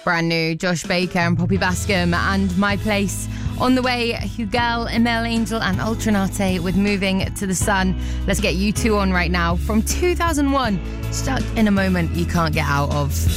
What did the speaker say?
Brand new, Josh Baker and Poppy Bascom, and My Place. On the way, Hugel, Emel Angel and Ultranate with Moving to the Sun. Let's get you two on right now from 2001. Stuck in a Moment you can't get out of.